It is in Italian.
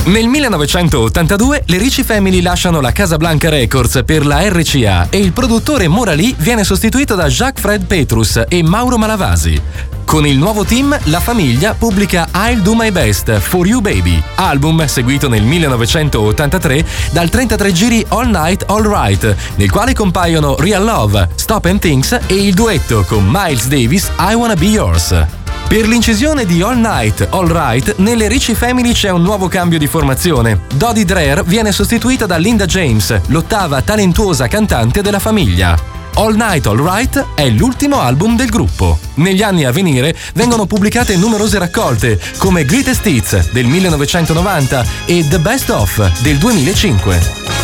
Nel 1982 le Ricci Family lasciano la Casablanca Records per la RCA e il produttore Morali viene sostituito da Jacques-Fred Petrus e Mauro Malavasi. Con il nuovo team, la famiglia pubblica I'll Do My Best For You Baby, album seguito nel 1983 dal 33 giri All Night All Right, nel quale compaiono Real Love, Stop and Things e il duetto con Miles Davis I Wanna Be Yours. Per l'incisione di All Night, All Right, nelle Ricci Family c'è un nuovo cambio di formazione. Dodie Dreher viene sostituita da Linda James, l'ottava talentuosa cantante della famiglia. All Night All Right è l'ultimo album del gruppo. Negli anni a venire vengono pubblicate numerose raccolte, come Greatest Hits del 1990 e The Best Of del 2005.